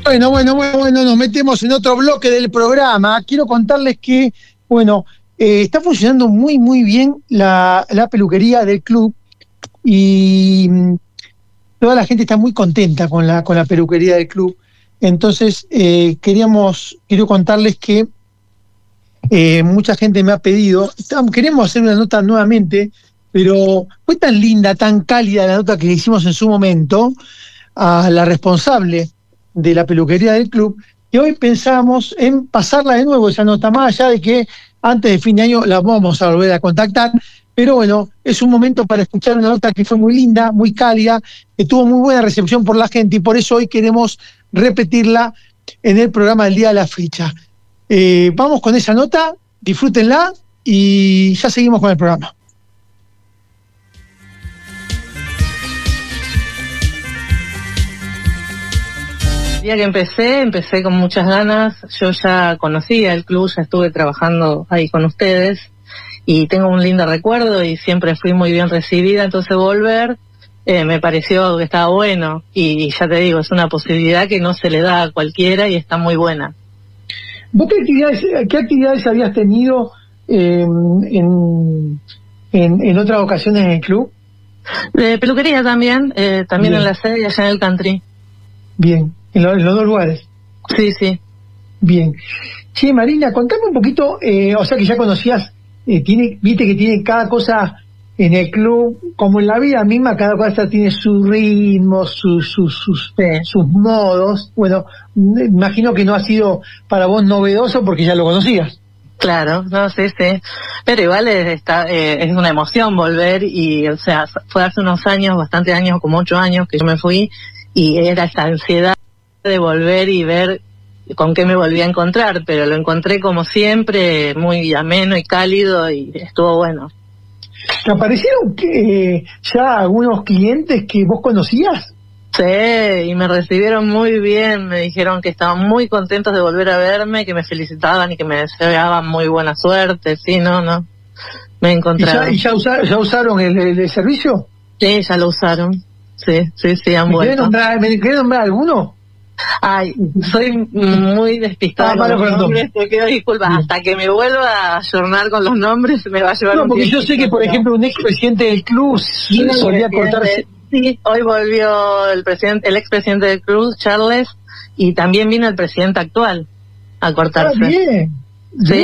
Bueno, nos metemos en otro bloque del programa. Quiero contarles que, está funcionando muy bien la peluquería del club y toda la gente está muy contenta con la peluquería del club. Entonces, quiero contarles que mucha gente me ha pedido, queremos hacer una nota nuevamente, pero fue tan linda, tan cálida la nota que hicimos en su momento a la responsable de la peluquería del club, que hoy pensamos en pasarla de nuevo esa nota, más allá de que antes de fin de año la vamos a volver a contactar, pero es un momento para escuchar una nota que fue muy linda, muy cálida, que tuvo muy buena recepción por la gente y por eso hoy queremos repetirla en el programa del día de la fecha. Vamos con esa nota, disfrútenla y ya seguimos con el programa. El día que empecé con muchas ganas. Yo ya conocía el club, ya estuve trabajando ahí con ustedes y tengo un lindo recuerdo y siempre fui muy bien recibida, entonces volver me pareció que estaba bueno y ya te digo, es una posibilidad que no se le da a cualquiera y está muy buena. ¿Vos qué actividades habías tenido en otras ocasiones en el club? De peluquería también Bien. En la sede y allá en el country. Bien, en los dos lugares. Sí. Bien. Che, Marina, contame un poquito, o sea que ya conocías, viste que tiene cada cosa en el club, como en la vida misma, cada cosa tiene su ritmo, sus modos. Bueno, imagino que no ha sido para vos novedoso porque ya lo conocías. Claro, no, sí. Pero igual es una emoción volver y, o sea, fue hace unos años, bastantes años, como 8 años que yo me fui y era esa ansiedad de volver y ver con qué me volví a encontrar, pero lo encontré como siempre, muy ameno y cálido y estuvo bueno. ¿Te aparecieron ya algunos clientes que vos conocías? Sí, y me recibieron muy bien, me dijeron que estaban muy contentos de volver a verme, que me felicitaban y que me deseaban muy buena suerte, sí, no, me encontraron. ¿Y ya usaron el servicio? Sí, ya lo usaron, sí, han vuelto. ¿Me querés nombrar alguno? Ay, soy muy despistada con los nombres, te pido disculpas, hasta que me vuelva a ayornar con los nombres me va a llevar un tiempo. No, porque yo sé que, por ejemplo, un expresidente del club solía cortarse. Sí, hoy volvió el expresidente del club, Charles, y también vino el presidente actual a cortarse. Bien. Sí.